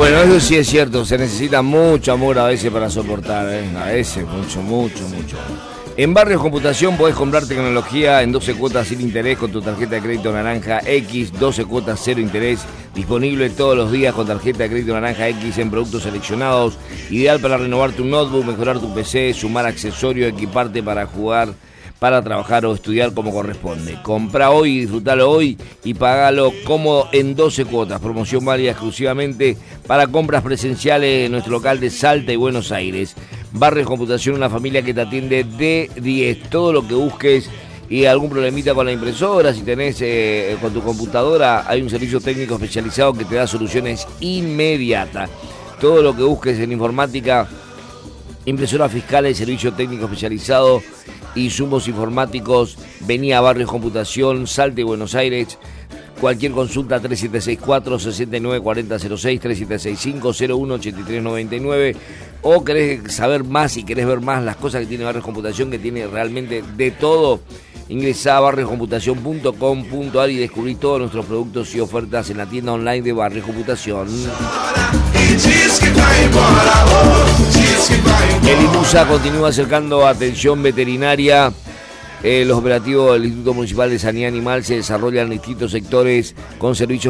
Bueno, eso sí es cierto, se necesita mucho amor a veces para soportar, a veces, mucho. En Barrios Computación podés comprar tecnología en 12 cuotas sin interés con tu tarjeta de crédito Naranja X, 12 cuotas cero interés, disponible todos los días con tarjeta de crédito Naranja X en productos seleccionados, ideal para renovar tu notebook, mejorar tu PC, sumar accesorios, equiparte para jugar, para trabajar o estudiar como corresponde. Comprá hoy, disfrutalo hoy y pagalo cómodo en 12 cuotas. Promoción válida exclusivamente para compras presenciales en nuestro local de Salta y Buenos Aires. Barrios Computación, una familia que te atiende de 10. Todo lo que busques y algún problemita con la impresora, si tenés con tu computadora, hay un servicio técnico especializado que te da soluciones inmediatas. Todo lo que busques en informática, impresoras fiscales, servicio técnico especializado, insumos informáticos, vení a Barrios Computación, Salta y Buenos Aires. Cualquier consulta 3764-694006, 3765-018399, o querés saber más y querés ver más las cosas que tiene Barrios Computación, que tiene realmente de todo. Ingresá a barrioscomputacion.com.ar y descubrí todos nuestros productos y ofertas en la tienda online de Barrios Computación. El IMUSA continúa acercando atención veterinaria. Los operativos del Instituto Municipal de Sanidad Animal se desarrollan en distintos sectores con servicios